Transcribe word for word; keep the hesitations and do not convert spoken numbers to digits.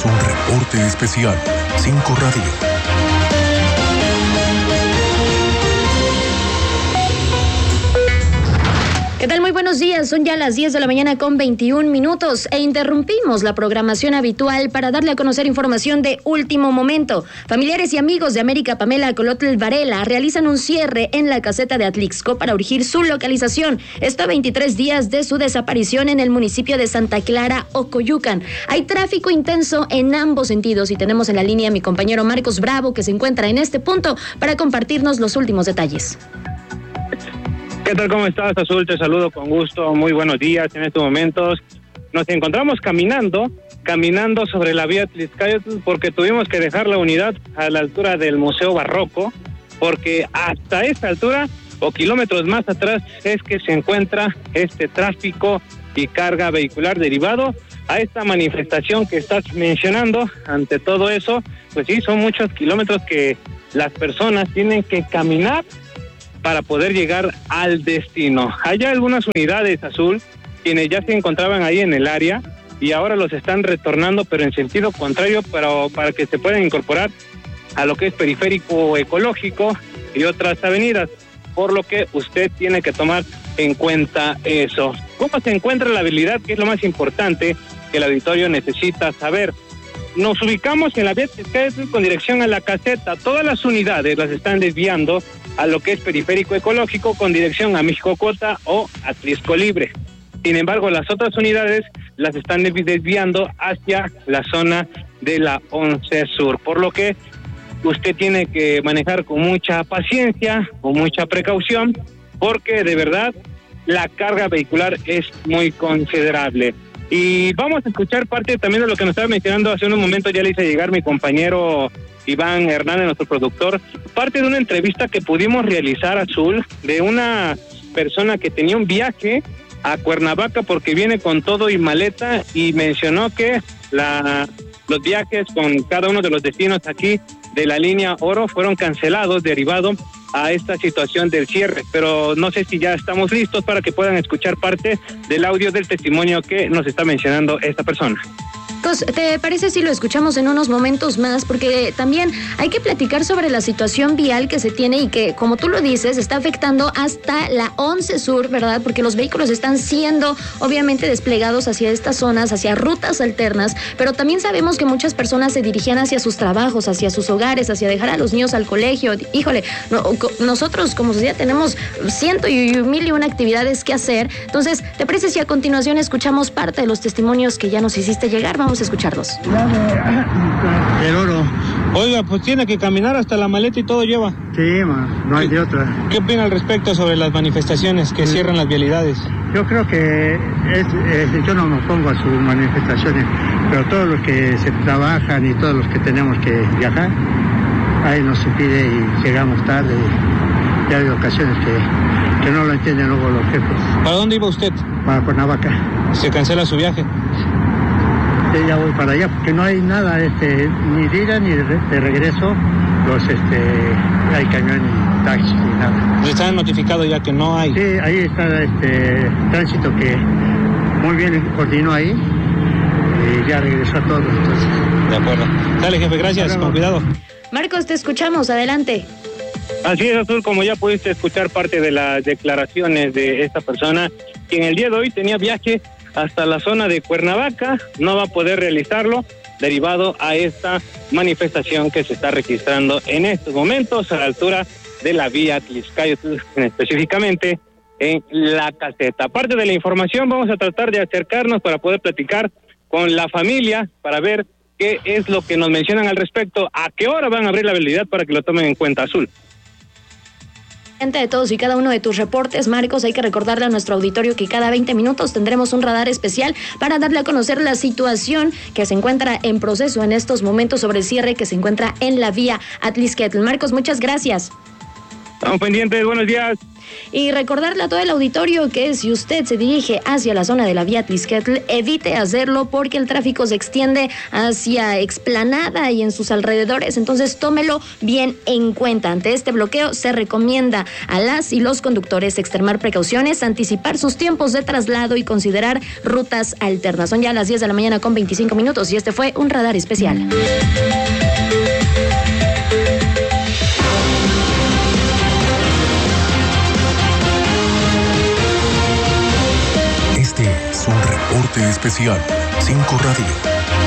un reporte especial. cinco Radio. ¿Qué tal? Muy buenos días. Son ya las diez de la mañana con veintiún minutos e interrumpimos la programación habitual para darle a conocer información de último momento. Familiares y amigos de América Pamela Colotl Varela realizan un cierre en la caseta de Atlixco para urgir su localización. Esto a veintitrés días de su desaparición en el municipio de Santa Clara, Ocoyucan. Hay tráfico intenso en ambos sentidos y tenemos en la línea a mi compañero Marcos Bravo, que se encuentra en este punto para compartirnos los últimos detalles. ¿Qué tal? ¿Cómo estás, Azul? Te saludo con gusto. Muy buenos días. En estos momentos nos encontramos caminando, caminando sobre la vía Atlixcayotl porque tuvimos que dejar la unidad a la altura del Museo Barroco, porque hasta esta altura o kilómetros más atrás es que se encuentra este tráfico y carga vehicular derivado a esta manifestación que estás mencionando. Ante todo eso, pues sí, son muchos kilómetros que las personas tienen que caminar para poder llegar al destino. Hay algunas unidades, Azul, quienes ya se encontraban ahí en el área y ahora los están retornando, pero en sentido contrario, pero para que se puedan incorporar a lo que es periférico ecológico y otras avenidas, por lo que usted tiene que tomar en cuenta eso. ¿Cómo se encuentra la habilidad? Que es lo más importante que el auditorio necesita saber. Nos ubicamos en la vía Atlixcayotl con dirección a la caseta. Todas las unidades las están desviando a lo que es periférico ecológico con dirección a Mixcocota o Atlixco Libre. Sin embargo, las otras unidades las están desviando hacia la zona de la once Sur, por lo que usted tiene que manejar con mucha paciencia, con mucha precaución, porque de verdad la carga vehicular es muy considerable. Y vamos a escuchar parte también de lo que nos estaba mencionando hace unos momentos, ya le hice llegar mi compañero Iván Hernández, nuestro productor, parte de una entrevista que pudimos realizar, Azul, de una persona que tenía un viaje a Cuernavaca porque viene con todo y maleta, y mencionó que la, los viajes con cada uno de los destinos aquí de la línea Oro fueron cancelados derivado a esta situación del cierre, pero no sé si ya estamos listos para que puedan escuchar parte del audio del testimonio que nos está mencionando esta persona. ¿Te parece si lo escuchamos en unos momentos más? Porque también hay que platicar sobre la situación vial que se tiene y que, como tú lo dices, está afectando hasta la once Sur, ¿verdad? Porque los vehículos están siendo, obviamente, desplegados hacia estas zonas, hacia rutas alternas, pero también sabemos que muchas personas se dirigían hacia sus trabajos, hacia sus hogares, hacia dejar a los niños al colegio. Híjole, no, nosotros como sociedad tenemos ciento y mil y una actividades que hacer. Entonces, ¿te parece si a continuación escuchamos parte de los testimonios que ya nos hiciste llegar? Vamos a escucharlos. El Oro. Oiga, pues tiene que caminar hasta la maleta y todo lleva. Sí, ma, no hay de otra. ¿Qué opina al respecto sobre las manifestaciones que sí. cierran las vialidades? Yo creo que es, es, yo no me opongo a sus manifestaciones, pero todos los que se trabajan y todos los que tenemos que viajar, ahí nos impide y llegamos tarde. Y hay ocasiones que, que no lo entienden luego los jefes. ¿Para dónde iba usted? Para Cuernavaca. ¿Se cancela su viaje? Ya voy para allá porque no hay nada este ni de ida ni de, de regreso. Los este hay camión y taxi ni nada. ¿Les han notificado ya que no hay? Sí, ahí está este tránsito que muy bien coordinó ahí y ya regresó a todo. Entonces. De acuerdo. Dale, jefe, gracias, con cuidado. Marcos, te escuchamos, adelante. Así es, Azul, como ya pudiste escuchar parte de las declaraciones de esta persona, que en el día de hoy tenía viaje hasta la zona de Cuernavaca, no va a poder realizarlo derivado a esta manifestación que se está registrando en estos momentos a la altura de la vía Atlixcayotl, específicamente en la caseta. Aparte de la información, vamos a tratar de acercarnos para poder platicar con la familia para ver qué es lo que nos mencionan al respecto, a qué hora van a abrir la habilidad para que lo tomen en cuenta, Azul. De todos y cada uno de tus reportes, Marcos, hay que recordarle a nuestro auditorio que cada veinte minutos tendremos un radar especial para darle a conocer la situación que se encuentra en proceso en estos momentos sobre el cierre que se encuentra en la vía Atlixcayotl. Marcos, muchas gracias. Estamos pendientes, buenos días. Y recordarle a todo el auditorio que si usted se dirige hacia la zona de la vía Tlisquetl, evite hacerlo porque el tráfico se extiende hacia Explanada y en sus alrededores, entonces tómelo bien en cuenta. Ante este bloqueo se recomienda a las y los conductores extremar precauciones, anticipar sus tiempos de traslado y considerar rutas alternas. Son ya las diez de la mañana con veinticinco minutos y este fue un radar especial. Este es un reporte especial. Cinco Radio.